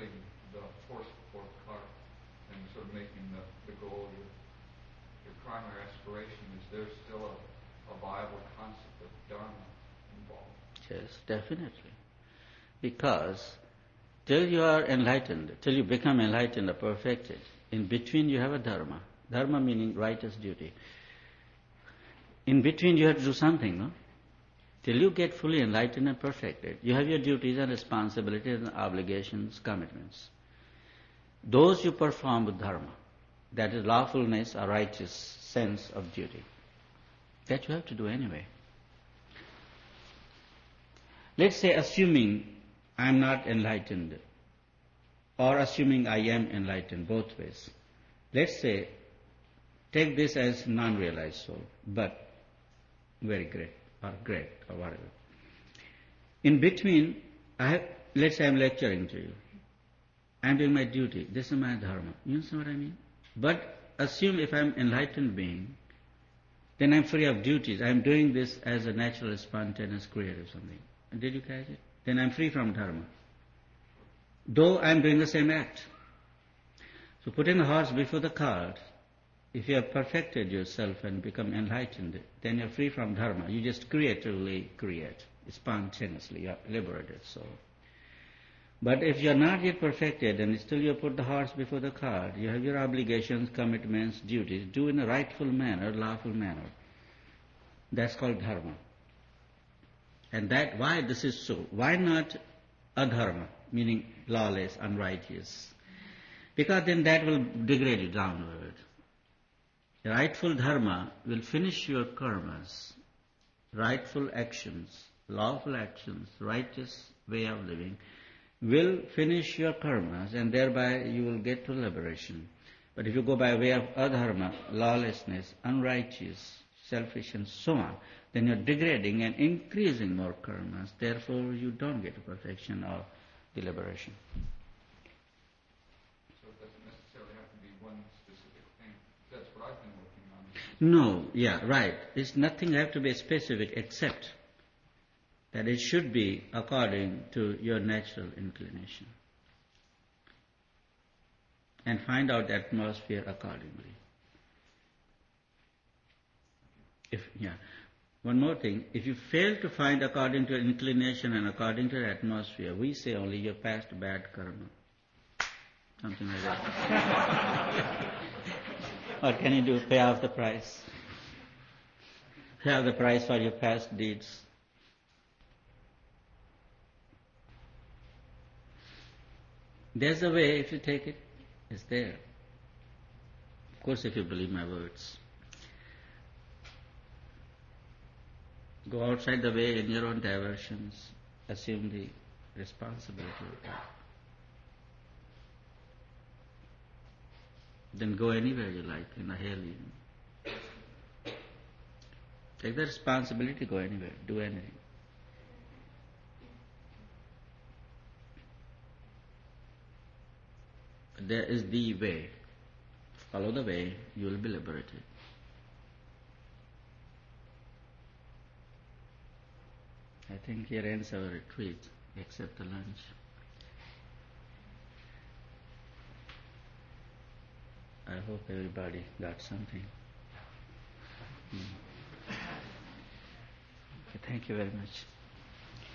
putting the horse before the cart and sort of making the goal your primary aspiration, is there still a viable concept of dharma involved? Yes, definitely. Because till you are enlightened, till you become enlightened or perfected, in between you have a dharma. Dharma meaning righteous duty. In between you have to do something, no? Till you get fully enlightened and perfected, you have your duties and responsibilities and obligations, commitments. Those you perform with dharma. That is lawfulness or righteous sense of duty. That you have to do anyway. Let's say assuming I am not enlightened, or assuming I am enlightened, both ways. Let's say, take this as non-realized soul, but very great, or whatever. In between, let's say I am lecturing to you. I am doing my duty. This is my dharma. You understand what I mean? But assume if I am enlightened being, then I am free of duties. I am doing this as a natural, spontaneous, creative something. Did you catch it? Then I am free from dharma. Though I am doing the same act. So putting the horse before the cart, if you have perfected yourself and become enlightened, then you are free from dharma. You just creatively create, spontaneously, you are liberated soul. But if you are not yet perfected and still you put the horse before the cart, you have your obligations, commitments, duties, do in a rightful manner, lawful manner. That's called dharma. And that, why this is so? Why not adharma, meaning lawless, unrighteous? Because then that will degrade you downward. Rightful dharma will finish your karmas, rightful actions, lawful actions, righteous way of living, will finish your karmas, and thereby you will get to liberation. But if you go by way of adharma, lawlessness, unrighteous, selfish and so on, then you're degrading and increasing more karmas. Therefore, you don't get to perfection or the liberation. So it doesn't necessarily have to be one specific thing. That's what I've been working on. No, yeah, right. It's nothing have to be specific except that it should be according to your natural inclination. And find out the atmosphere accordingly. One more thing, if you fail to find according to your inclination and according to the atmosphere, we say only your past bad karma. Something like that. What can you do? Pay off the price. Pay off the price for your past deeds. There's a way, if you take it, it's there. Of course, if you believe my words. Go outside the way in your own diversions, assume the responsibility of that. Then go anywhere you like, in a hill even. Take the responsibility, go anywhere, do anything. There is the way. Follow the way, you will be liberated. I think here ends our retreat, except the lunch. I hope everybody got something. Okay, thank you very much.